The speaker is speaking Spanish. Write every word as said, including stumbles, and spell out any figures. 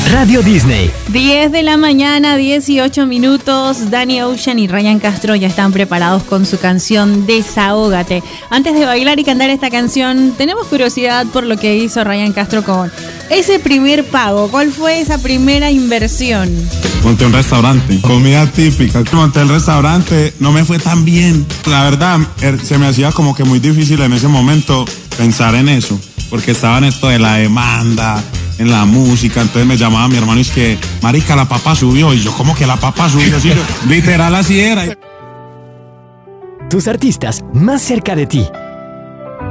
Radio Disney. diez de la mañana, dieciocho minutos. Danny Ocean y Ryan Castro ya están preparados con su canción Desahógate. Antes de bailar y cantar esta canción, tenemos curiosidad por lo que hizo Ryan Castro con ese primer pago. ¿Cuál fue esa primera inversión? Monté un restaurante, comida típica. Monté el restaurante, no me fue tan bien. La verdad, se me hacía como que muy difícil en ese momento pensar en eso, porque estaba en esto de la demanda, en la música. Entonces me llamaba mi hermano y es que, marica, la papa subió. Y yo, ¿cómo que la papa subió? Sí, literal así era. Tus artistas más cerca de ti.